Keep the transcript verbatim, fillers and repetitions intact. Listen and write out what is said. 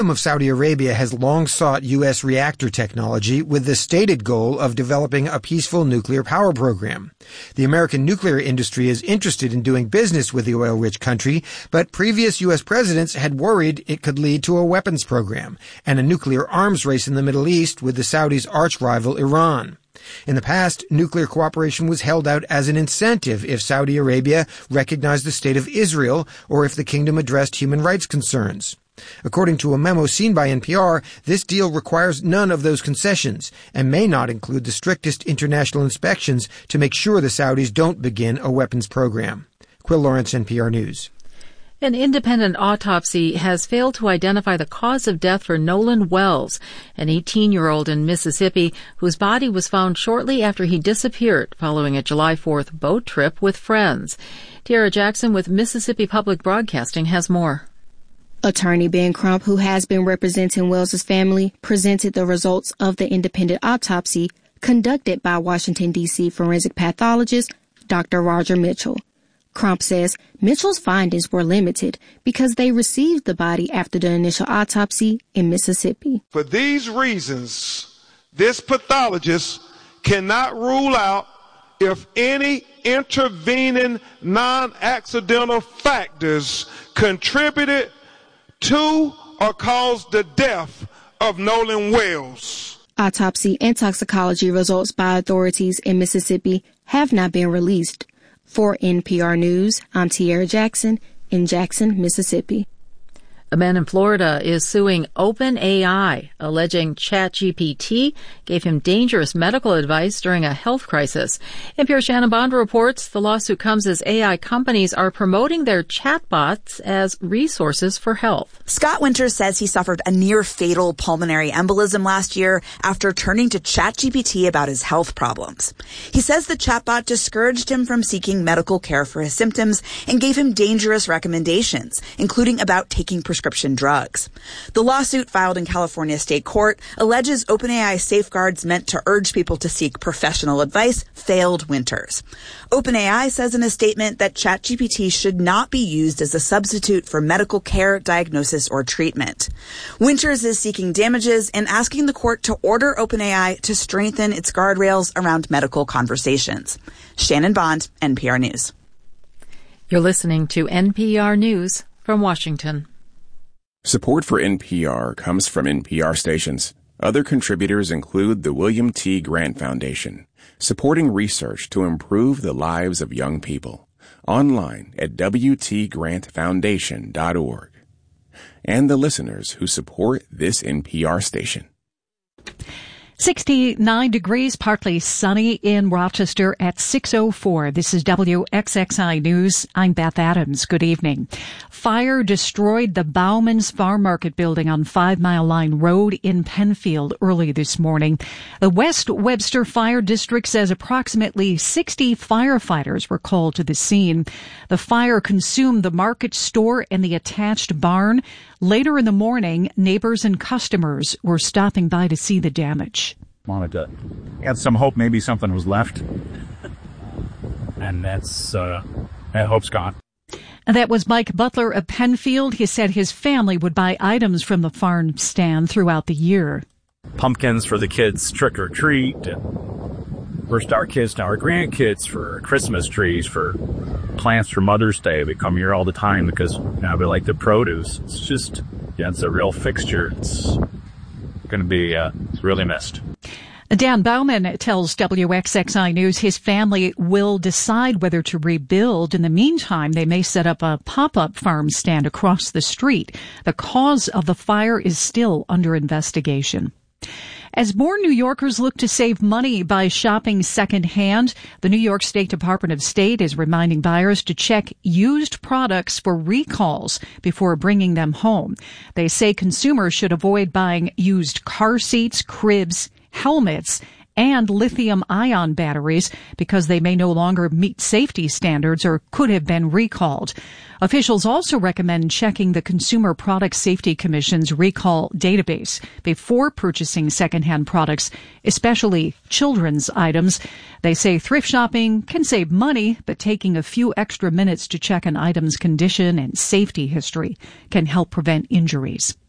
of Saudi Arabia has long sought U S reactor technology with the stated goal of developing a peaceful nuclear power program. The American nuclear industry is interested in doing business with the oil-rich country, but previous U S presidents had worried it could lead to a weapons program and a nuclear arms race in the Middle East with the Saudis' arch-rival Iran. In the past, nuclear cooperation was held out as an incentive if Saudi Arabia recognized the State of Israel or if the kingdom addressed human rights concerns. According to a memo seen by N P R, this deal requires none of those concessions and may not include the strictest international inspections to make sure the Saudis don't begin a weapons program. Quill Lawrence, N P R News. An independent autopsy has failed to identify the cause of death for Nolan Wells, an eighteen-year-old in Mississippi whose body was found shortly after he disappeared following a July fourth boat trip with friends. Tiara Jackson with Mississippi Public Broadcasting has more. Attorney Ben Crump, who has been representing Wells's family, presented the results of the independent autopsy conducted by Washington, D C forensic pathologist Doctor Roger Mitchell. Crump says Mitchell's findings were limited because they received the body after the initial autopsy in Mississippi. For these reasons, this pathologist cannot rule out if any intervening non-accidental factors contributed to or caused the death of Nolan Wells. Autopsy and toxicology results by authorities in Mississippi have not been released. For N P R News, I'm Tiara Jackson in Jackson, Mississippi. A man in Florida is suing OpenAI, alleging ChatGPT gave him dangerous medical advice during a health crisis. N P R's Shannon Bond reports the lawsuit comes as A I companies are promoting their chatbots as resources for health. Scott Winters says he suffered a near-fatal pulmonary embolism last year after turning to ChatGPT about his health problems. He says the chatbot discouraged him from seeking medical care for his symptoms and gave him dangerous recommendations, including about taking prescription prescription drugs. The lawsuit filed in California state court alleges OpenAI safeguards meant to urge people to seek professional advice failed Winters. OpenAI says in a statement that ChatGPT should not be used as a substitute for medical care, diagnosis, or treatment. Winters is seeking damages and asking the court to order OpenAI to strengthen its guardrails around medical conversations. Shannon Bond, N P R News. You're listening to N P R News from Washington. Support for N P R comes from N P R stations. Other contributors include the William T. Grant Foundation, supporting research to improve the lives of young people. Online at w t grant foundation dot org. And the listeners who support this N P R station. sixty-nine degrees, partly sunny in Rochester at six oh four. This is W X X I News. I'm Beth Adams. Good evening. Fire destroyed the Bauman's Farm Market building on Five Mile Line Road in Penfield early this morning. The West Webster Fire District says approximately sixty firefighters were called to the scene. The fire consumed the market store and the attached barn. Later in the morning, neighbors and customers were stopping by to see the damage. Wanted to add some hope maybe something was left. And that's, uh, that hope's gone. That was Mike Butler of Penfield. He said his family would buy items from the farm stand throughout the year. Pumpkins for the kids' trick or treat, and first our kids, now our grandkids for Christmas trees, for plants for Mother's Day. We come here all the time because now we like the produce. It's just, yeah, it's a real fixture. It's going to be uh, really missed. Dan Bauman tells W X X I News his family will decide whether to rebuild. In the meantime, they may set up a pop-up farm stand across the street. The cause of the fire is still under investigation. As more New Yorkers look to save money by shopping secondhand, the New York State Department of State is reminding buyers to check used products for recalls before bringing them home. They say consumers should avoid buying used car seats, cribs, helmets, and lithium-ion batteries because they may no longer meet safety standards or could have been recalled. Officials also recommend checking the Consumer Product Safety Commission's recall database before purchasing secondhand products, especially children's items. They say thrift shopping can save money, but taking a few extra minutes to check an item's condition and safety history can help prevent injuries.